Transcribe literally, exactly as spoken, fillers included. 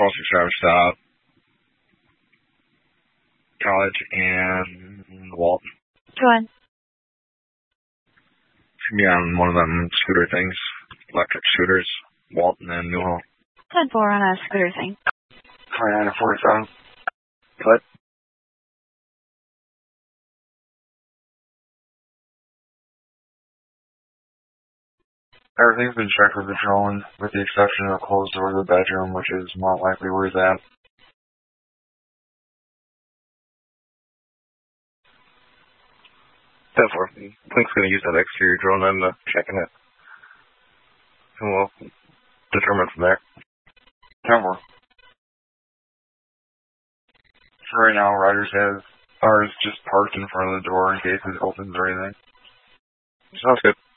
Foster Travis Stop, College, and Walton. Go ahead. It's going to be on one of them scooter things, electric scooters, Walton and Newhall. ten four on a scooter thing. twenty-nine to forty-seven. What? Everything's been checked for patrolling, with the exception of the closed door of the bedroom, which is more likely where he's at. ten four. Link's going to use that exterior drone and uh, checking it. And we'll determine from there. ten four. For right now, Riders has ours just parked in front of the door in case it opens or anything. Sounds good.